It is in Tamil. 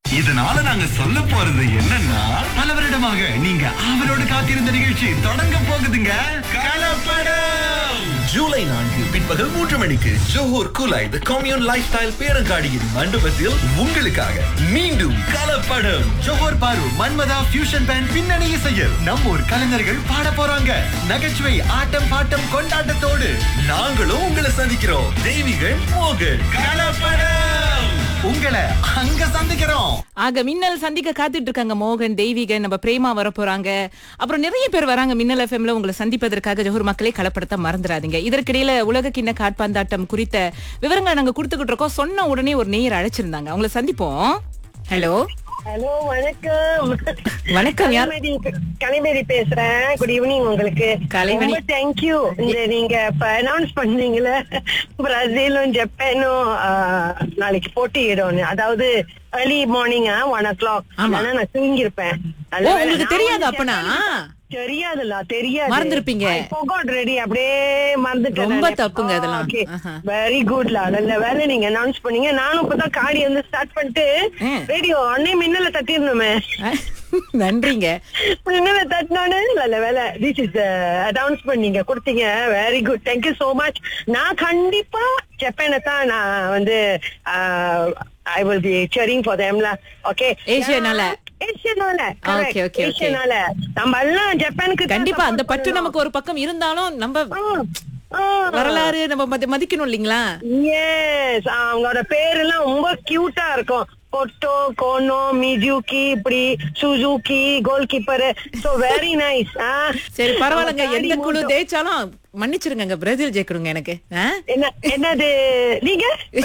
இதனால நாங்க சொல்ல போறது என்னன்னா, பல வருடமாக நீங்க அவரோடு காத்திருந்த நிகழ்ச்சி தொடங்க போகுதுங்க. கலப்படம் ஜூலை 4 பிற்பகல் 3 மணிக்கு ஜோஹர் குலாய் தி கம்யூன் லைஃப் ஸ்டைல் பேரங்காடியின் மண்டபத்தில் உங்களுக்காக மீண்டும் கலப்படம். ஜோஹர் பாரு மன்மதா ஃபியூஷன் பேண்ட் பின்னணி இசையில் நம்ம ஊர் கலைஞர்கள் பாட போறாங்க. நகைச்சுவை ஆட்டம் பாட்டம் கொண்டாட்டத்தோடு நாங்களும் உங்களை சந்திக்கிறோம். தெய்வீகள் மோகன். கலப்படம் உங்களை அங்க சந்திக்கிறோம். ஆக மின்னல் சந்திக்க காத்துட்டு இருக்காங்க மோகன், தெய்வீகன், நம்ம பிரேமா வர போறாங்க. அப்புறம் நிறைய பேர் வராங்க மின்னல் எஃப்எம்ல உங்களை சந்திப்பதற்காக. ஜோஹர் மக்களை கலப்படத்தை மறந்துடாதீங்க. இதற்கிடையில உலக கிண்ண காற்பந்தாட்டம் குறித்த விவரங்களை நாங்க கொடுத்துக்கிட்டு இருக்கோம். சொன்ன உடனே ஒரு நேயர் அழைச்சிருந்தாங்க, அவங்களை சந்திப்போம். ஹலோ ஹலோ, வணக்கம். வணக்கம். யார்? கலைமேரி பேசுறேன். குட் ஈவினிங் உங்களுக்கு. கலைமணி, தேங்க்யூ. இந்த நீங்க அனௌன்ஸ் பண்ணீங்களே பிரேசிலும் ஜப்பானும் நாளைக்கு போட்டியிடும். அதாவது early morning 1 o'clock. ஆனா நான் தூங்கிருப்பேன். உங்களுக்கு தெரியாது அப்பனா? தெரியாதுல்ல, தெரியாது, மறந்துருப்பீங்க. ரெடி அப்படியே மறந்துட்டேன். ரொம்ப தப்புங்க அதெல்லாம். வெரி குட்ல. நல்ல வேலை நீங்க அனௌன்ஸ் பண்ணீங்க. நானும் இப்பதான் காடி வந்து ஸ்டார்ட் பண்ணிட்டு ரேடியோ அன்னை மின்னல தட்டிடணுமே. நன்றிங்க. மின்னல தட்டினோன்னு நல்ல வேலை. திஸ் இஸ் அனௌன்ஸ்மெண்ட் நீங்க கொடுத்தீங்க. Very good, thank you so much. நான் கண்டிப்பா ஜப்பானை தான் நான் வந்து I will be cheering for them la. Okay, ஏசியனால correct. ஏசியனால நம்ம எல்லாம் ஜப்பானுக்கு கண்டிப்பா அந்த பற்று நமக்கு ஒரு பக்கம் இருந்தாலும் நம்ம வரலாறு நம்ம மதிக்கணும் இல்லீங்களா? எஸ், அவங்களோட பேரெல்லாம் ரொம்ப கியூட்டா இருக்கும். பொட்டோ, கோனோ, மிஜுகி, இப்படி Suzuki, goal keeper. So very nice. சரி பரவாயில்லங்க, எந்த குழு ஜெயிச்சாலும் மன்னிச்சிருங்க, பிரேசில் ஜெயிக்கணுங்க எனக்கு. என்னது நீங்க